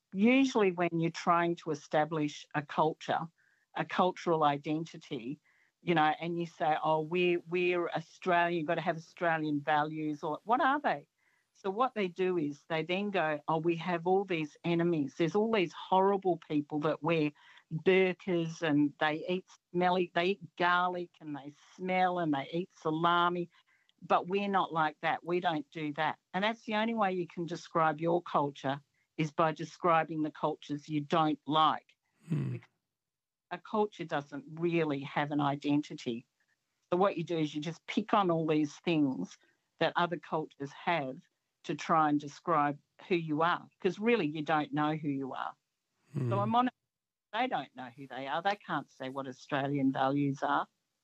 usually when you're trying to establish a culture, a cultural identity, you know, and you say, oh, we're Australian, you've got to have Australian values, or what are they? So what they do is they then go, oh, we have all these enemies. There's all these horrible people that wear burqas and they eat garlic and they smell and they eat salami. But we're not like that. We don't do that. And that's the only way you can describe your culture is by describing the cultures you don't like. Because a culture doesn't really have an identity. So what you do is you just pick on all these things that other cultures have to try and describe who you are, because really you don't know who you are. So I'm honest, they don't know who they are. They can't say what Australian values are.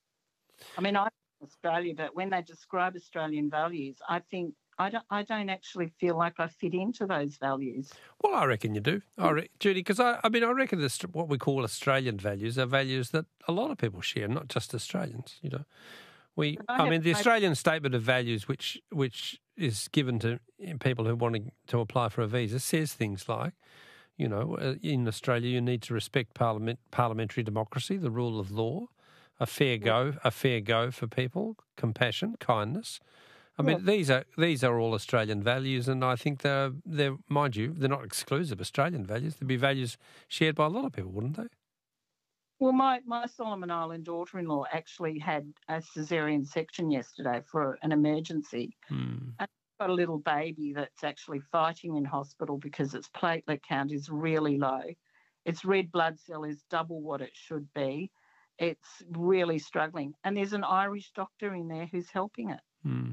I mean, I'm from Australia, but when they describe Australian values, I think I don't actually feel like I fit into those values. Well, I reckon you do, Judy, because I reckon what we call Australian values are values that a lot of people share, not just Australians, you know. The Australian Statement of Values, which is given to people who want to apply for a visa, says things like, you know, in Australia you need to respect parliamentary democracy, the rule of law, a fair go for people, compassion, kindness. I mean, these are all Australian values, and I think they're mind you, they're not exclusive Australian values. They'd be values shared by a lot of people, wouldn't they? Well, my Solomon Island daughter-in-law actually had a caesarean section yesterday for an emergency. And got a little baby that's actually fighting in hospital because its platelet count is really low. Its red blood cell is double what it should be. It's really struggling. And there's an Irish doctor in there who's helping it.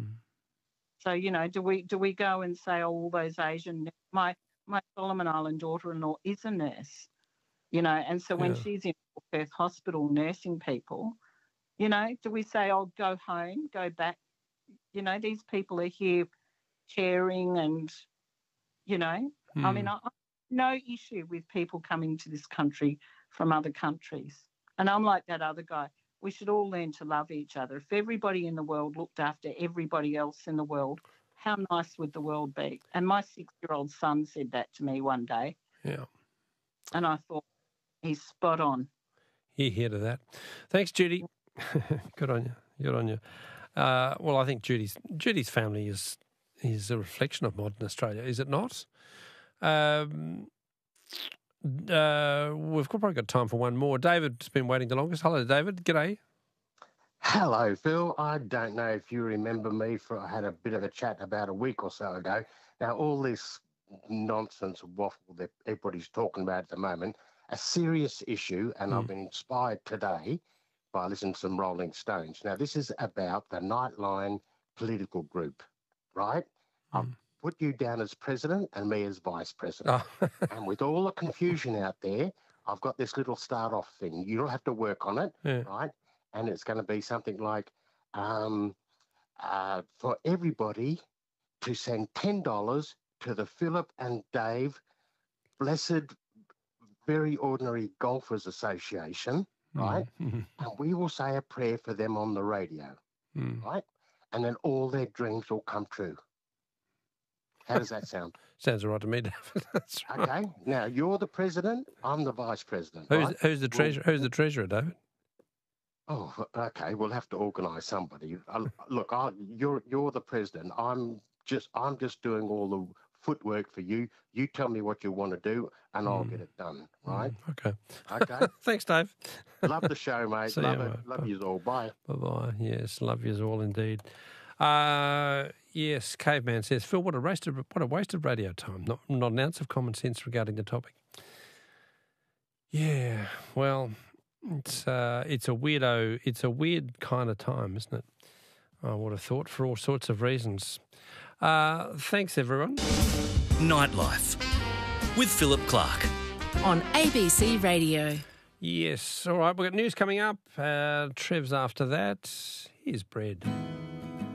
So, you know, do we go and say, oh, all those Asian... My Solomon Island daughter-in-law is a nurse. You know, and so when she's in Perth Hospital nursing people, you know, do we say, oh, go home, go back? You know, these people are here caring and, you know, I mean, I have no issue with people coming to this country from other countries. And I'm like that other guy. We should all learn to love each other. If everybody in the world looked after everybody else in the world, how nice would the world be? And my 6-year-old son said that to me one day. Yeah. And I thought, he's spot on. Hear to that. Thanks, Judy. Good on you. Well, I think Judy's family is a reflection of modern Australia, is it not? We've probably got time for one more. David's been waiting the longest. Hello, David. G'day. Hello, Phil. I don't know if you remember me. I had a bit of a chat about a week or so ago. Now, all this nonsense waffle that everybody's talking about at the moment, a serious issue, and I've been inspired today by listening to some Rolling Stones. Now, this is about the Nightline political group, right? I've put you down as president and me as vice president. Oh. And with all the confusion out there, I've got this little start-off thing. You'll have to work on it, right? And it's going to be something like for everybody to send $10 to the Philip and Dave Blessed Very Ordinary Golfers Association, right? And we will say a prayer for them on the radio, right? And then all their dreams will come true. How does that sound? Sounds all right to me, David. That's right. Okay. Now, you're the president, I'm the vice president. Who's the treasurer? Who's the treasurer, David? Oh, okay. We'll have to organise somebody. Look, you're the president. I'm just doing all the footwork for you. You tell me what you want to do, and I'll get it done. Right? Okay. Okay. Thanks, Dave. Love the show, mate. See love you, it. mate. Love you all. Bye. Bye. Yes, love you all indeed. Yes, Caveman says, Phil, what a waste of radio time. Not an ounce of common sense regarding the topic. Yeah, well, it's a weird kind of time, isn't it? I would have thought, for all sorts of reasons. Thanks, everyone. Nightlife with Philip Clark on ABC Radio. Yes, all right, we've got news coming up. Trev's after that. Here's Bread.